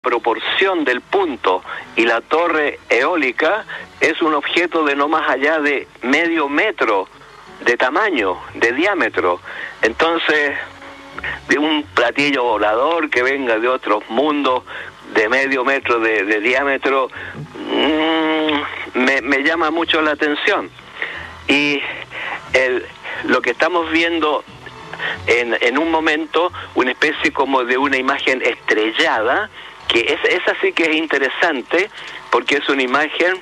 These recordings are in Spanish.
proporción del punto y la torre eólica es un objeto de no más allá de medio metro de tamaño, de diámetro. Entonces, de un platillo volador que venga de otros mundos de medio metro de diámetro, me llama mucho la atención. Y lo que estamos viendo en un momento, una especie como de una imagen estrellada, que esa sí que es interesante, porque es una imagen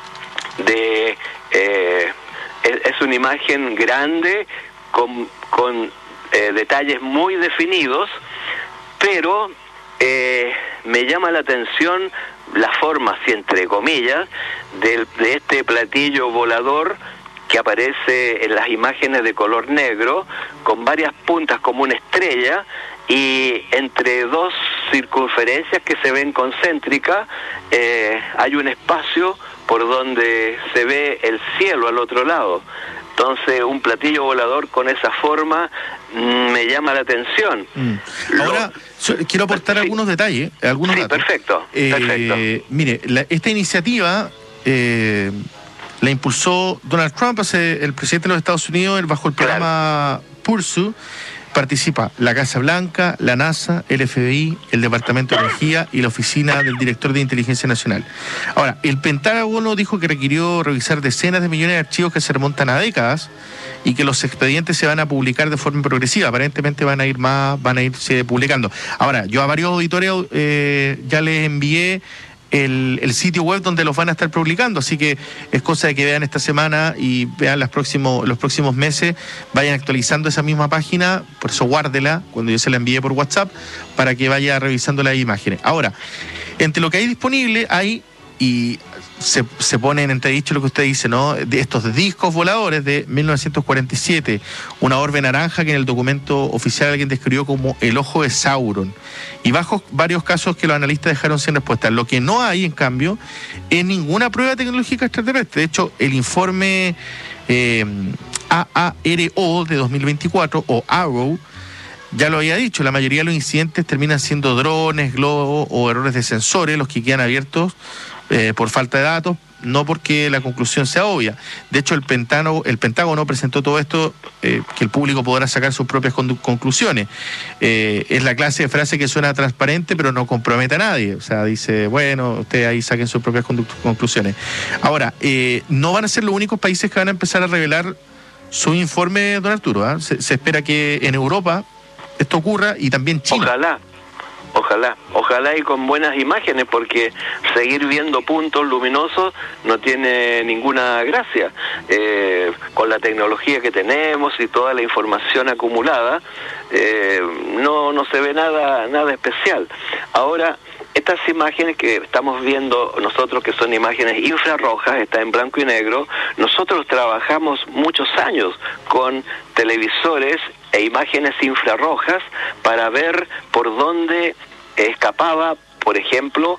es una imagen grande con detalles muy definidos, pero me llama la atención la forma, si entre comillas, de este platillo volador que aparece en las imágenes de color negro, con varias puntas como una estrella, y entre dos circunferencias que se ven concéntricas, hay un espacio por donde se ve el cielo al otro lado. Entonces, un platillo volador con esa forma me llama la atención. Ahora, quiero aportar algunos detalles, algunos datos. Perfecto. Mire, esta iniciativa la impulsó Donald Trump, el presidente de los Estados Unidos, bajo el programa Pursu. Participa la Casa Blanca, la NASA, el FBI, el Departamento de Energía y la Oficina del Director de Inteligencia Nacional. Ahora, el Pentágono dijo que requirió revisar decenas de millones de archivos que se remontan a décadas y que los expedientes se van a publicar de forma progresiva. Aparentemente van a irse publicando. Ahora, yo a varios auditores ya les envié el sitio web donde los van a estar publicando, así que es cosa de que vean esta semana y vean los próximos meses, vayan actualizando esa misma página, por eso guárdela cuando yo se la envíe por WhatsApp, para que vaya revisando las imágenes. Ahora, entre lo que hay disponible y se pone en entredicho lo que usted dice, ¿no? De estos discos voladores de 1947, una orbe naranja que en el documento oficial alguien describió como el ojo de Sauron, y bajo varios casos que los analistas dejaron sin respuesta. Lo que no hay, en cambio, es ninguna prueba tecnológica extraterrestre. De hecho, el informe AARO de 2024, o AARO, ya lo había dicho, la mayoría de los incidentes terminan siendo drones, globos o errores de sensores los que quedan abiertos por falta de datos, no porque la conclusión sea obvia. De hecho, el Pentágono presentó todo esto, que el público podrá sacar sus propias conclusiones. Es la clase de frase que suena transparente, pero no compromete a nadie. O sea, dice, bueno, ustedes ahí saquen sus propias conclusiones. Ahora, no van a ser los únicos países que van a empezar a revelar su informe, don Arturo. Se espera que en Europa esto ocurra, y también China. Ojalá y con buenas imágenes, porque seguir viendo puntos luminosos no tiene ninguna gracia. Con la tecnología que tenemos y toda la información acumulada, no se ve nada especial. Ahora, estas imágenes que estamos viendo nosotros, que son imágenes infrarrojas, está en blanco y negro. Nosotros trabajamos muchos años con televisores e imágenes infrarrojas para ver por dónde escapaba, por ejemplo,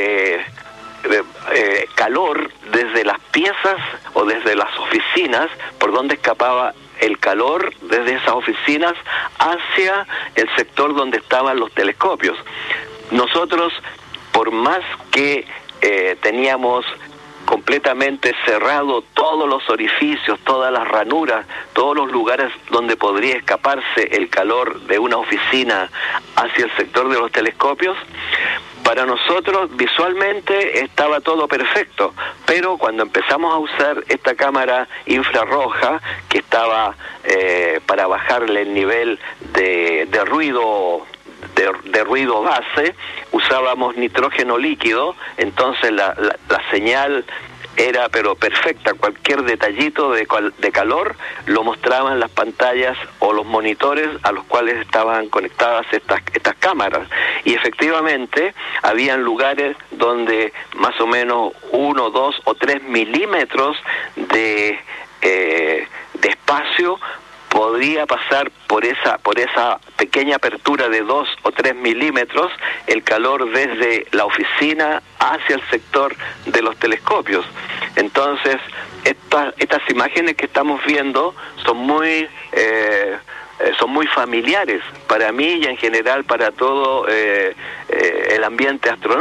calor desde las piezas o desde las oficinas, por dónde escapaba el calor desde esas oficinas hacia el sector donde estaban los telescopios. Nosotros, por más que teníamos completamente cerrado todos los orificios, todas las ranuras, todos los lugares donde podría escaparse el calor de una oficina hacia el sector de los telescopios, para nosotros visualmente estaba todo perfecto, pero cuando empezamos a usar esta cámara infrarroja, que estaba para bajarle el nivel de ruido base, usábamos nitrógeno líquido, entonces la señal era pero perfecta. Cualquier detallito de calor lo mostraban las pantallas o los monitores a los cuales estaban conectadas estas cámaras, y efectivamente habían lugares donde más o menos 1, 2 o 3 milímetros de espacio podría pasar por esa pequeña apertura de 2 o 3 milímetros el calor desde la oficina hacia el sector de los telescopios. Entonces, estas imágenes que estamos viendo son muy son muy familiares para mí y en general para todo el ambiente astronómico.